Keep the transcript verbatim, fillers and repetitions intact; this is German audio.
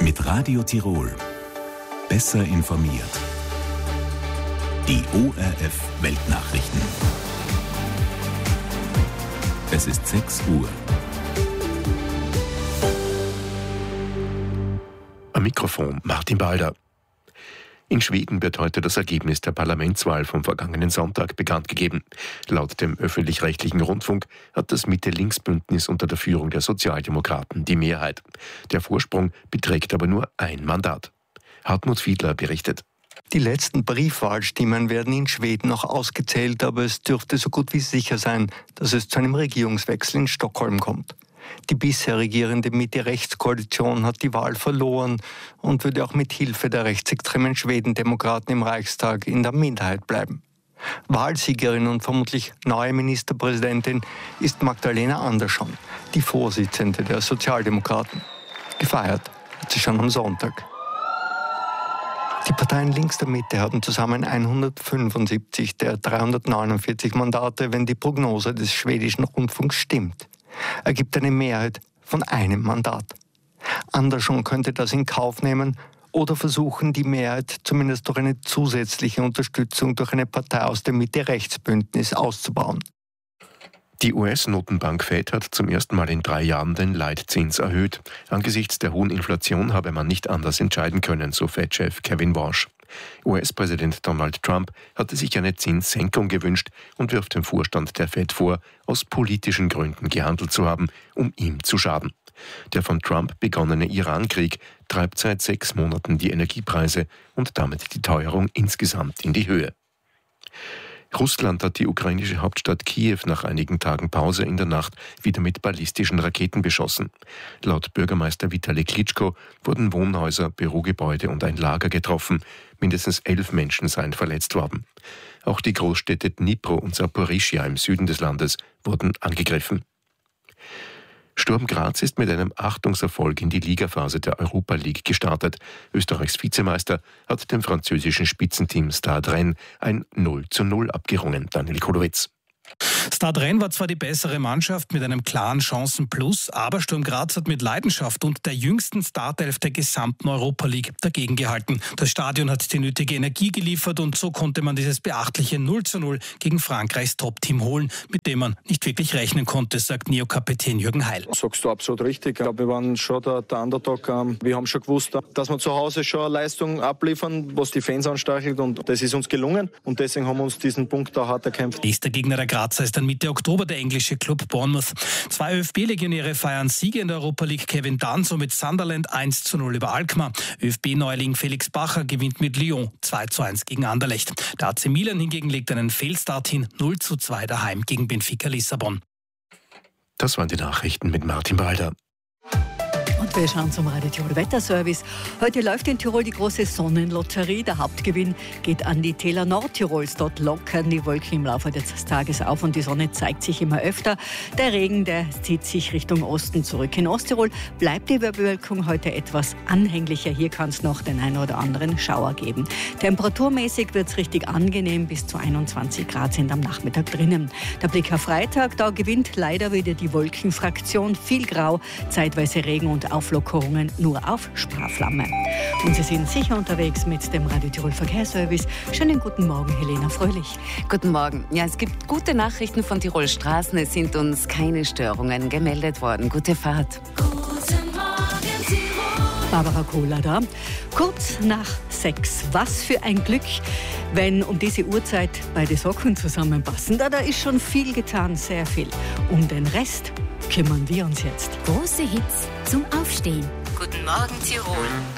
Mit Radio Tirol. Besser informiert. Die O R F Weltnachrichten. Es ist sechs Uhr. Am Mikrofon Martin Balder. In Schweden wird heute das Ergebnis der Parlamentswahl vom vergangenen Sonntag bekannt gegeben. Laut dem öffentlich-rechtlichen Rundfunk hat das Mitte-Links-Bündnis unter der Führung der Sozialdemokraten die Mehrheit. Der Vorsprung beträgt aber nur ein Mandat. Hartmut Fiedler berichtet. Die letzten Briefwahlstimmen werden in Schweden noch ausgezählt, aber es dürfte so gut wie sicher sein, dass es zu einem Regierungswechsel in Stockholm kommt. Die bisher regierende Mitte-Rechts-Koalition hat die Wahl verloren und würde auch mit Hilfe der rechtsextremen Schwedendemokraten im Reichstag in der Minderheit bleiben. Wahlsiegerin und vermutlich neue Ministerpräsidentin ist Magdalena Andersson, die Vorsitzende der Sozialdemokraten. Gefeiert hat sie schon am Sonntag. Die Parteien links der Mitte haben zusammen hundertfünfundsiebzig der dreihundertneunundvierzig Mandate, wenn die Prognose des schwedischen Rundfunks stimmt. Ergibt eine Mehrheit von einem Mandat. Andersson könnte das in Kauf nehmen oder versuchen, die Mehrheit zumindest durch eine zusätzliche Unterstützung durch eine Partei aus dem Mitte-Rechts-Bündnis auszubauen. Die U S-Notenbank Fed hat zum ersten Mal in drei Jahren den Leitzins erhöht. Angesichts der hohen Inflation habe man nicht anders entscheiden können, so Fed-Chef Kevin Warsh. U S-Präsident Donald Trump hatte sich eine Zinssenkung gewünscht und wirft dem Vorstand der Fed vor, aus politischen Gründen gehandelt zu haben, um ihm zu schaden. Der von Trump begonnene Iran-Krieg treibt seit sechs Monaten die Energiepreise und damit die Teuerung insgesamt in die Höhe. Russland hat die ukrainische Hauptstadt Kiew nach einigen Tagen Pause in der Nacht wieder mit ballistischen Raketen beschossen. Laut Bürgermeister Vitali Klitschko wurden Wohnhäuser, Bürogebäude und ein Lager getroffen. Mindestens elf Menschen seien verletzt worden. Auch die Großstädte Dnipro und Saporischschja im Süden des Landes wurden angegriffen. Sturm Graz ist mit einem Achtungserfolg in die Ligaphase der Europa League gestartet. Österreichs Vizemeister hat dem französischen Spitzenteam Stade Rennes ein null zu null abgerungen. Daniel Kolowitz. Stade Rennes war zwar die bessere Mannschaft mit einem klaren Chancenplus, aber Sturm Graz hat mit Leidenschaft und der jüngsten Startelf der gesamten Europa League dagegen gehalten. Das Stadion hat die nötige Energie geliefert und so konnte man dieses beachtliche null zu null gegen Frankreichs Top-Team holen, mit dem man nicht wirklich rechnen konnte, sagt Neo-Kapitän Jürgen Heil. Sagst du absolut richtig. Ich glaube, wir waren schon der, der Underdog. Wir haben schon gewusst, dass wir zu Hause schon eine Leistung abliefern, was die Fans anstachelt, und das ist uns gelungen und deswegen haben wir uns diesen Punkt da hart erkämpft. Nächster Gegner der Grazer ist dann Mitte Oktober der englische Club Bournemouth. Zwei ÖFB-Legionäre feiern Siege in der Europa League. Kevin Danso mit Sunderland eins zu null über Alkmaar. ÖFB-Neuling Felix Bacher gewinnt mit Lyon zwei zu eins gegen Anderlecht. Der A C Milan hingegen legt einen Fehlstart hin, null zu zwei daheim gegen Benfica Lissabon. Das waren die Nachrichten mit Martin Balder. Und wir schauen zum Radio Tirol Wetterservice. Heute läuft in Tirol die große Sonnenlotterie. Der Hauptgewinn geht an die Täler Nordtirols. Dort lockern die Wolken im Laufe des Tages auf und die Sonne zeigt sich immer öfter. Der Regen, der zieht sich Richtung Osten zurück. In Osttirol bleibt die Bewölkung heute etwas anhänglicher. Hier kann es noch den einen oder anderen Schauer geben. Temperaturmäßig wird es richtig angenehm. Bis zu einundzwanzig Grad sind am Nachmittag drinnen. Der Blick auf Freitag, da gewinnt leider wieder die Wolkenfraktion. Viel Grau, zeitweise Regen und Auflockerungen nur auf Sparflamme. Und Sie sind sicher unterwegs mit dem Radio Tirol Verkehrsservice. Schönen guten Morgen, Helena Fröhlich. Guten Morgen. Ja, es gibt gute Nachrichten von Tirol Straßen. Es sind uns keine Störungen gemeldet worden. Gute Fahrt. Guten Morgen, Tirol. Barbara Kohler da. Kurz nach sechs. Was für ein Glück, wenn um diese Uhrzeit beide Socken zusammenpassen. Da, da ist schon viel getan, sehr viel. Um den Rest kümmern wir uns jetzt. Große Hits zum Aufstehen. Guten Morgen, Tirol.